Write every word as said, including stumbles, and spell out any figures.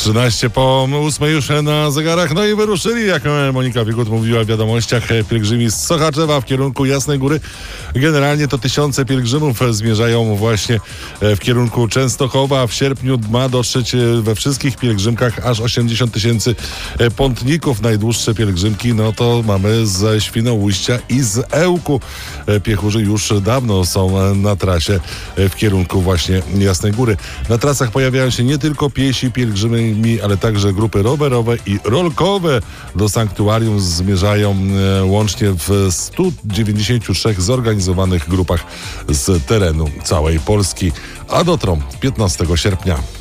trzynaście po ósmej już na zegarach. No i wyruszyli, jak Monika Wigut mówiła w wiadomościach, pielgrzymi z Sochaczewa w kierunku Jasnej Góry. Generalnie to tysiące pielgrzymów zmierzają właśnie w kierunku Częstochowa. W sierpniu ma dotrzeć we wszystkich pielgrzymkach aż osiemdziesiąt tysięcy pątników. Najdłuższe pielgrzymki no to mamy ze Świnoujścia i z Ełku. Piechurzy już dawno są na trasie w kierunku właśnie Jasnej Góry. Na trasach pojawiają się nie tylko piesi pielgrzymi, ale także grupy rowerowe i rolkowe. Do sanktuarium zmierzają łącznie w stu dziewięćdziesięciu trzech zorganizowanych grupach z terenu całej Polski, a dotrą piętnastego sierpnia.